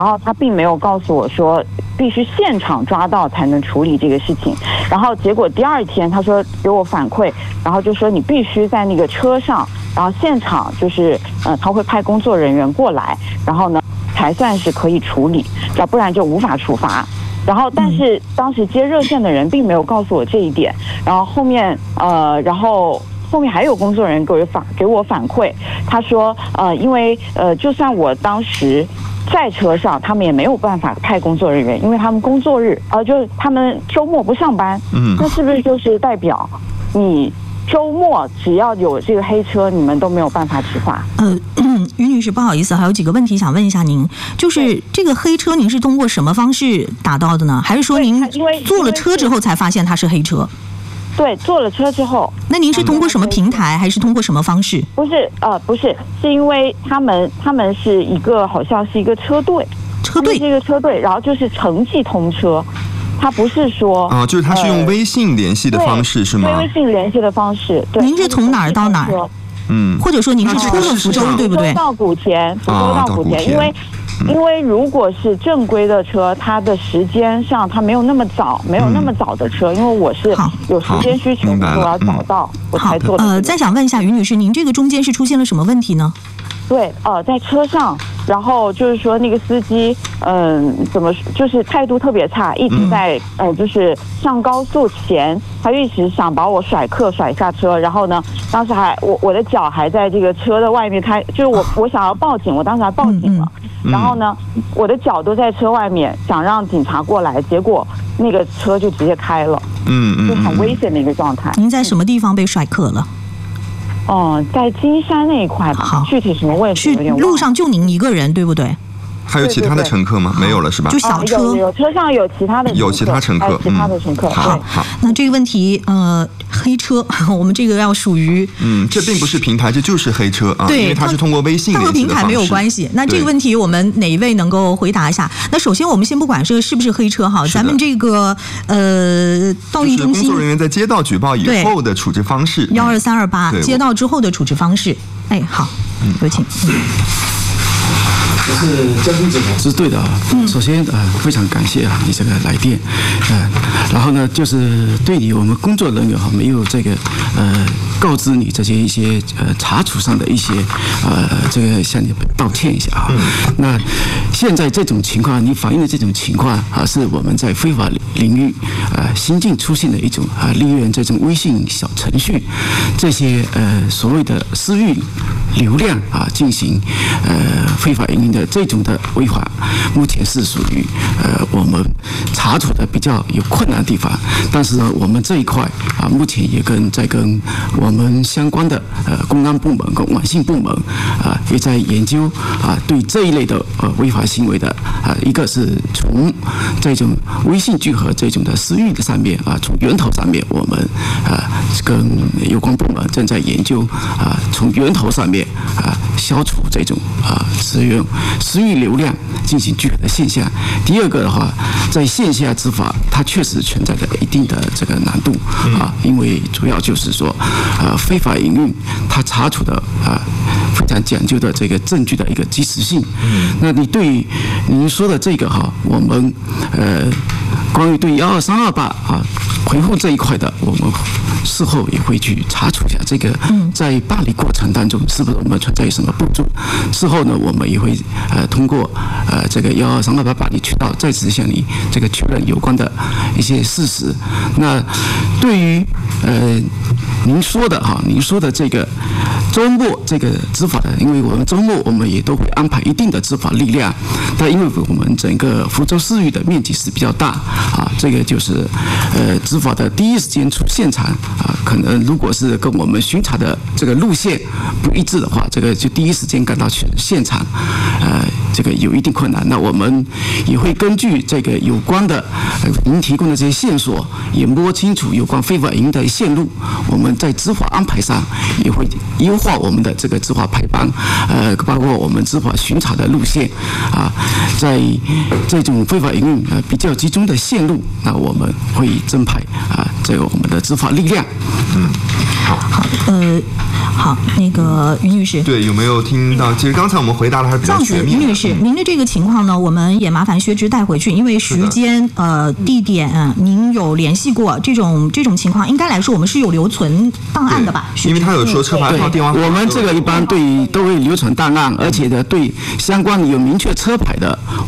然后他并没有告诉我说必须现场抓到才能处理这个事情，然后结果第二天他说给我反馈，然后就说你必须在那个车上，然后现场就是他会派工作人员过来，然后呢才算是可以处理，要不然就无法处罚。然后但是当时接热线的人并没有告诉我这一点，然后后面还有工作人员给我反馈，他说因为就算我当时在车上，他们也没有办法派工作人员，因为他们工作日就是他们周末不上班。那是不是就是代表你周末只要有这个黑车，你们都没有办法执法？ 于女士，不好意思，还有几个问题想问一下您，就是这个黑车您是通过什么方式打到的呢？还是说您坐了车之后才发现它是黑车？ 对，坐了车之后。那您是通过什么平台，还是通过什么方式？ 不是，是因为他们是好像是一个车队，是一个车队，然后就是城际通车，他不是说就是他是用微信联系的方式是吗？ 对，微信联系的方式。对， 您是从哪儿到哪儿？或者说您是出了福州，对不对？ 福州到古田，因为如果是正规的车，它的时间上它没有那么早的车，因为我是有时间需求，我要早到我才做的。 再想问一下于女士，您这个中间是出现了什么问题呢？ 对，在车上，然后就是说那个司机，怎么就是态度特别差，一直在就是上高速前，他一直想把我甩下车，然后呢，当时我的脚还在这个车的外面，他就是我想要报警，我当时还报警了，然后呢，我的脚都在车外面，想让警察过来，结果那个车就直接开了，就很危险的一个状态。 您在什么地方被甩客了？ 在金山那一块吧，具体什么位置有点忘了。 路上就您一个人，对不对？ 还有其他的乘客吗？没有了是吧？ 就小车， 有车上有其他的乘客， 有其他乘客， 其他的乘客。 好， 那这个问题，黑车，我们这个要属于， 这并不是平台，这就是黑车啊， 对， 因为它是通过微信联系的方式。 它和平台没有关系。那这个问题，我们哪一位能够回答一下？那首先，我们先不管这个是不是黑车哈，咱们这个道运中心， 工作人员在接到举报以后的处置方式 ，12328接到之后的处置方式。哎，好，有请。 我是交通警察支队的啊。首先非常感谢你这个来电，然后呢就是对你我们工作人员没有这个告知你这些一些查处上的一些这个向你道歉一下啊。那现在这种情况，你反映的这种情况是我们在非法领域新近出现的一种利用这种微信小程序这些所谓的私域流量进行非法营运的这种的违法，目前是属于我们查处的比较有困难的地方。但是呢，我们这一块目前也在跟我们相关的公安部门跟网信部门也在研究对这一类的违法行为的一个是从这种微信聚合这种的私域的上面从源头上面，我们跟有关部门正在研究从源头上面消除这种使用私域流量进行聚合的现象。第二个的话，在线下执法它确实存在着一定的这个难度因为主要就是说非法营运它查处的非常讲究的这个证据的一个及时性。那你对您说的这个我们关于对12328回复这一块的，我们事后也会去查处一下这个在办理过程当中是不是我们存在什么不足。事后呢，我们也会通过这个12328办理渠道再次向你这个确认有关的一些事实。那对于您说的这个周末这个执法的，因为我们周末我们也都会安排一定的执法力量，但因为我们整个福州市域的面积是比较大这个就是执法的第一时间出现场可能如果是跟我们巡查的这个路线不一致的话，这个就第一时间赶到现场这个有一定困难。那我们也会根据这个有关的您提供的这些线索，也摸清楚有关非法营运的线路，我们在执法安排上也会优化我们的这个执法排班，包括我们执法巡查的路线在这种非法营运比较集中的线路，那我们会增派这个我们的执法力量。 好，那个于女士， 对，有没有听到？其实刚才我们回答的还是比较全面。 于女士，您的这个情况呢，我们也麻烦薛之带回去，因为时间、地点，您有联系过这种情况，应该来说我们是有留存档案的吧？ 因为他有说车牌号、电话号。 我们这个一般都会留存档案，而且呢，对相关有明确车牌的。